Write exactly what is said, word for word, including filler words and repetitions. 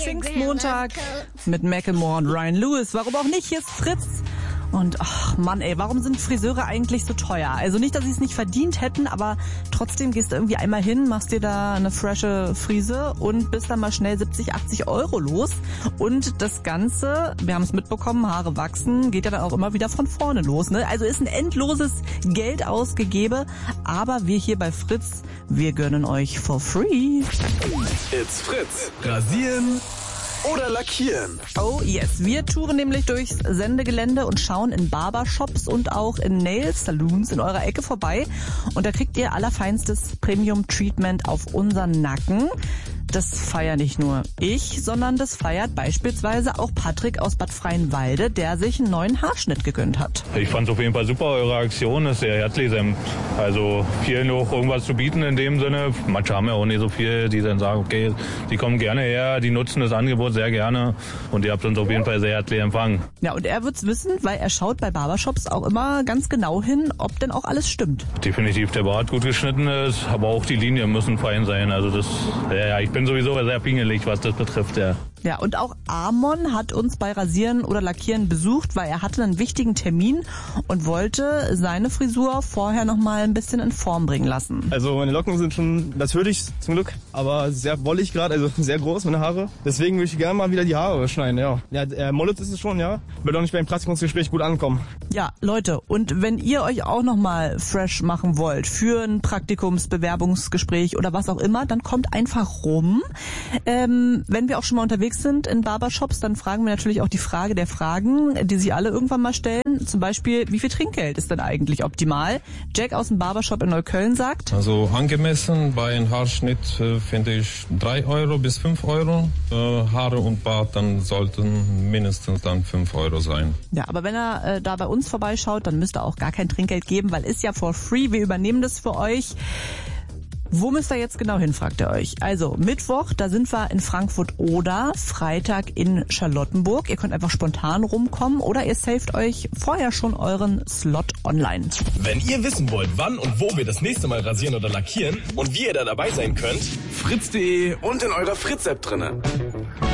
Pfingstmontag mit Macklemore und Ryan Lewis. Warum auch nicht? Hier ist Fritz. Und ach Mann ey, warum sind Friseure eigentlich so teuer? Also nicht, dass sie es nicht verdient hätten, aber trotzdem gehst du irgendwie einmal hin, machst dir da eine frische Frise und bist dann mal schnell siebzig, achtzig Euro los. Und das Ganze, wir haben es mitbekommen, Haare wachsen, geht ja dann auch immer wieder von vorne los. Ne? Also ist ein endloses Geldausgegebe, aber wir hier bei Fritz, wir gönnen euch for free. It's Fritz. Rasieren oder lackieren? Oh yes, wir touren nämlich durchs Sendegelände und schauen in Barbershops und auch in Nail-Saloons in eurer Ecke vorbei. Und da kriegt ihr allerfeinstes Premium-Treatment auf unseren Nacken. Das feiert nicht nur ich, sondern das feiert beispielsweise auch Patrick aus Bad Freienwalde, der sich einen neuen Haarschnitt gegönnt hat. Ich fand es auf jeden Fall super, eure Aktion ist sehr herzlich. Also vielen noch irgendwas zu bieten in dem Sinne. Manche haben ja auch nicht so viel, die dann sagen, okay, die kommen gerne her, die nutzen das Angebot sehr gerne und ihr habt uns auf jeden Fall sehr herzlich empfangen. Ja, und er wird's wissen, weil er schaut bei Barbershops auch immer ganz genau hin, ob denn auch alles stimmt. Definitiv, der Bart gut geschnitten ist, aber auch die Linien müssen fein sein. Also das, ja, ja, ich bin sowieso sehr pingelig, was das betrifft, ja. Ja, und auch Amon hat uns bei Rasieren oder Lackieren besucht, weil er hatte einen wichtigen Termin und wollte seine Frisur vorher noch mal ein bisschen in Form bringen lassen. Also meine Locken sind schon natürlich zum Glück, aber sehr wollig gerade, also sehr groß meine Haare. Deswegen würde ich gerne mal wieder die Haare schneiden, ja. Ja, äh, Mollet ist es schon, ja. Wird auch nicht beim Praktikumsgespräch gut ankommen. Ja, Leute, und wenn ihr euch auch noch mal fresh machen wollt für ein Praktikumsbewerbungsgespräch oder was auch immer, dann kommt einfach rum. Ähm, wenn wir auch schon mal unterwegs sind in Barbershops, dann fragen wir natürlich auch die Frage der Fragen, die sich alle irgendwann mal stellen. Zum Beispiel, wie viel Trinkgeld ist denn eigentlich optimal? Jack aus dem Barbershop in Neukölln sagt: Also angemessen bei einem Haarschnitt äh, finde ich drei Euro bis fünf Euro. Äh, Haare und Bart dann sollten mindestens dann fünf Euro sein. Ja, aber wenn er äh, da bei uns vorbeischaut, dann müsst ihr auch gar kein Trinkgeld geben, weil ist ja for free, wir übernehmen das für euch. Wo müsst ihr jetzt genau hin, fragt ihr euch. Also Mittwoch, da sind wir in Frankfurt oder Freitag in Charlottenburg. Ihr könnt einfach spontan rumkommen oder ihr saved euch vorher schon euren Slot online. Wenn ihr wissen wollt, wann und wo wir das nächste Mal rasieren oder lackieren und wie ihr da dabei sein könnt, fritz punkt de und in eurer Fritz-App drinne.